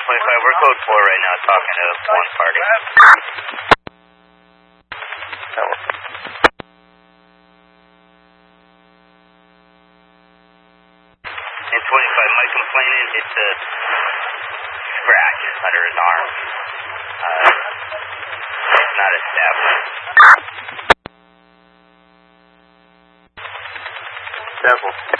1025, we're code 4 right now, talking to one party. 1025, my complaining, it's a scratch under his arm. It's not established. Careful.